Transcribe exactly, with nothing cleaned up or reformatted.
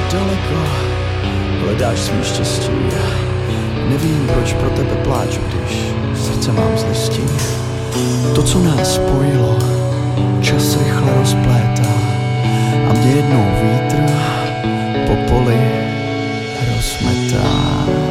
daleko hledáš svý štěstí. Nevím, proč pro tebe pláču, když srdce mám zlistí. To, co nás spojilo, čas rychle rozplétá a mě jednou vítr po poli rozmetá.